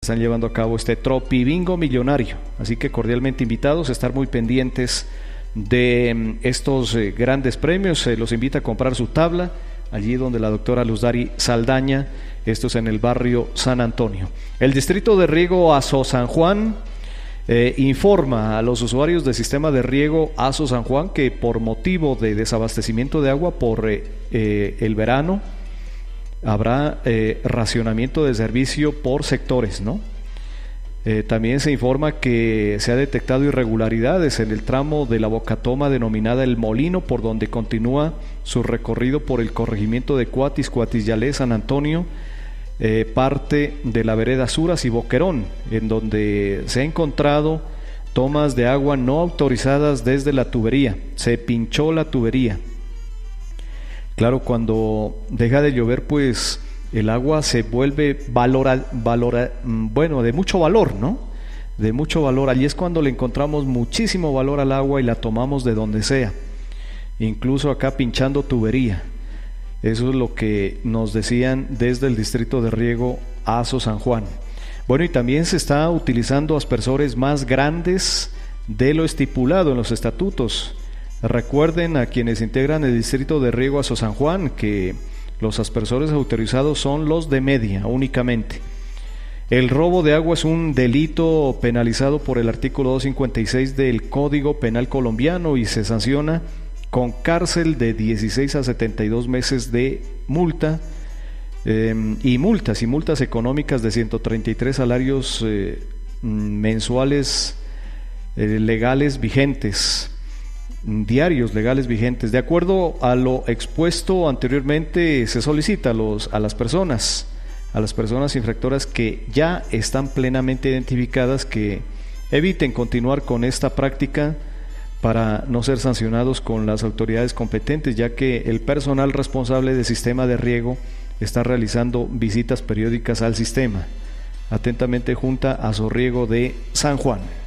están llevando a cabo este Tropi Bingo Millonario. Así que cordialmente invitados a estar muy pendientes de estos grandes premios. Los invita a comprar su tabla allí donde la doctora Luzdari Saldaña. Esto es en el barrio San Antonio. El distrito de riego Azo San Juan informa a los usuarios del sistema de riego Azo San Juan que por motivo de desabastecimiento de agua por el verano habrá racionamiento de servicio por sectores, ¿no? También se informa que se ha detectado irregularidades en el tramo de la bocatoma denominada El Molino, por donde continúa su recorrido por el corregimiento de Cuatis, Cuatisyalé, San Antonio, parte de la vereda Suras y Boquerón, en donde se ha encontrado tomas de agua no autorizadas desde la tubería. Se pinchó la tubería. Claro, cuando deja de llover, pues el agua se vuelve de mucho valor, ¿no? De mucho valor. Allí es cuando le encontramos muchísimo valor al agua y la tomamos de donde sea. Incluso acá pinchando tubería. Eso es lo que nos decían desde el distrito de riego Azo San Juan. Bueno, y también se está utilizando aspersores más grandes de lo estipulado en los estatutos. Recuerden a quienes integran el distrito de riego Azo San Juan que los aspersores autorizados son los de media únicamente. El robo de agua es un delito penalizado por el artículo 256 del Código Penal colombiano y se sanciona con cárcel de 16 a 72 meses de multa y multas económicas de 133 salarios mensuales legales vigentes, diarios legales vigentes. De acuerdo a lo expuesto anteriormente, se solicita a las personas infractoras que ya están plenamente identificadas que eviten continuar con esta práctica para no ser sancionados con las autoridades competentes, ya que el personal responsable del sistema de riego está realizando visitas periódicas al sistema. Atentamente, Junta Azorriego de San Juan.